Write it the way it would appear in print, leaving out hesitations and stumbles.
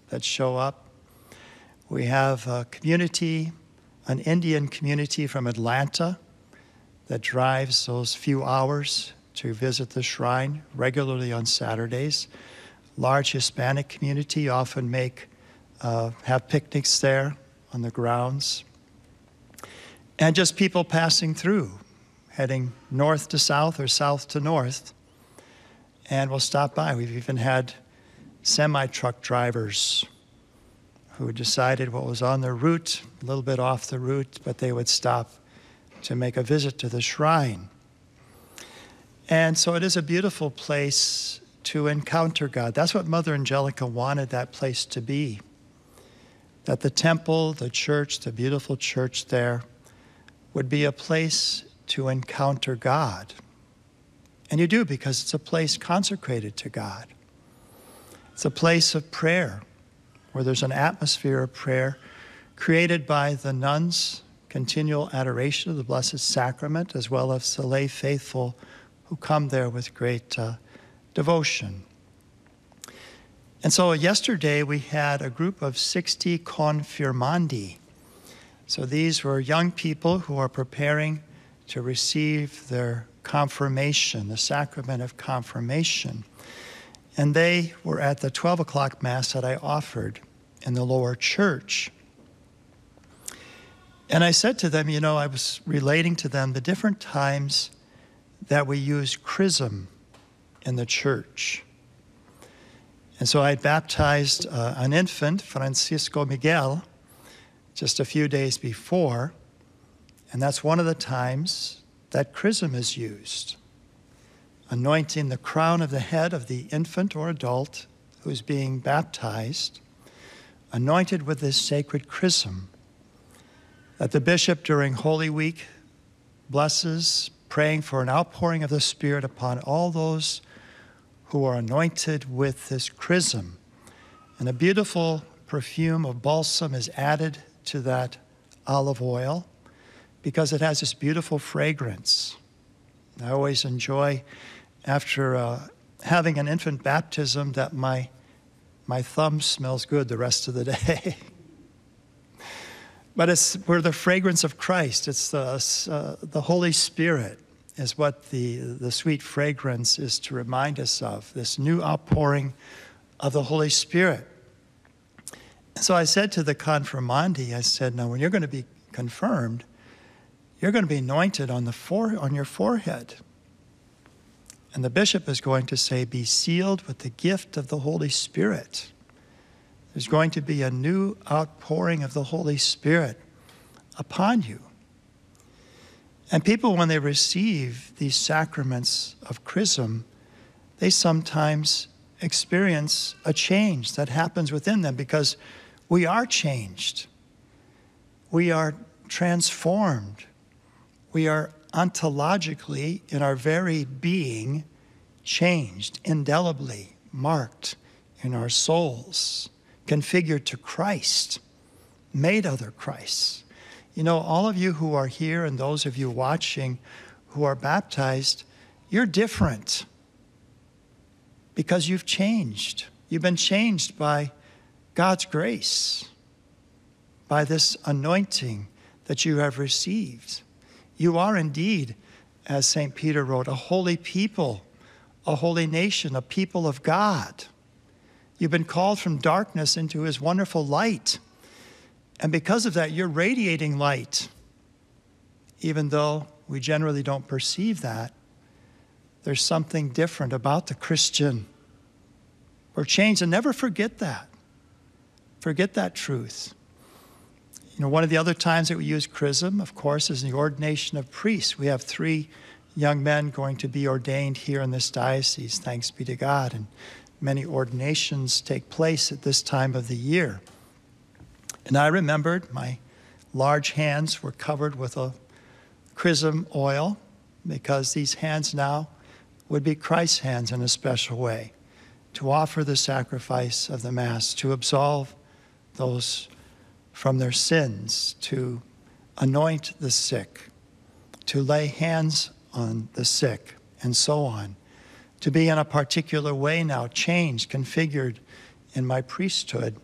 that show up. We have a community, an Indian community from Atlanta that drives those few hours to visit the shrine regularly on Saturdays. Large Hispanic community often have picnics there on the grounds. And just people passing through, heading north to south or south to north, and we'll stop by. We've even had semi-truck drivers who decided what was on their route, a little bit off the route, but they would stop to make a visit to the shrine. And so it is a beautiful place to encounter God. That's what Mother Angelica wanted that place to be. That the temple, the church, the beautiful church there would be a place to encounter God. And you do, because it's a place consecrated to God. It's a place of prayer, where there's an atmosphere of prayer created by the nuns' continual adoration of the Blessed Sacrament, as well as the lay faithful who come there with great devotion. And so yesterday we had a group of 60 confirmandi. So these were young people who are preparing to receive their confirmation, the sacrament of confirmation. And they were at the 12 o'clock Mass that I offered in the lower church. And I said to them, I was relating to them the different times that we use chrism in the church. And so I had baptized an infant, Francisco Miguel, just a few days before. And that's one of the times that chrism is used. Anointing the crown of the head of the infant or adult who's being baptized, anointed with this sacred chrism that the bishop during Holy Week blesses, praying for an outpouring of the Spirit upon all those who are anointed with this chrism. And a beautiful perfume of balsam is added to that olive oil because it has this beautiful fragrance. I always enjoy, after having an infant baptism, that my thumb smells good the rest of the day. But we're the fragrance of Christ. It's the Holy Spirit is what the sweet fragrance is to remind us of, this new outpouring of the Holy Spirit. So I said to the confirmandi, I said, now when you're going to be confirmed, you're going to be anointed on your forehead. And the bishop is going to say, be sealed with the gift of the Holy Spirit. There's going to be a new outpouring of the Holy Spirit upon you. And people, when they receive these sacraments of chrism, they sometimes experience a change that happens within them because we are changed. We are transformed. We are ontologically, in our very being, changed, indelibly marked in our souls, configured to Christ, made other Christs. All of you who are here and those of you watching who are baptized, you're different because you've changed. You've been changed by God's grace, by this anointing that you have received. You are indeed, as St. Peter wrote, a holy people, a holy nation, a people of God. You've been called from darkness into his wonderful light. And because of that, you're radiating light. Even though we generally don't perceive that, there's something different about the Christian. We're changed, and never forget that. Forget that truth. One of the other times that we use chrism, of course, is the ordination of priests. We have 3 young men going to be ordained here in this diocese, thanks be to God. And many ordinations take place at this time of the year. And I remembered my large hands were covered with a chrism oil because these hands now would be Christ's hands in a special way to offer the sacrifice of the Mass, to absolve those from their sins, to anoint the sick, to lay hands on the sick, and so on. To be in a particular way now, changed, configured in my priesthood,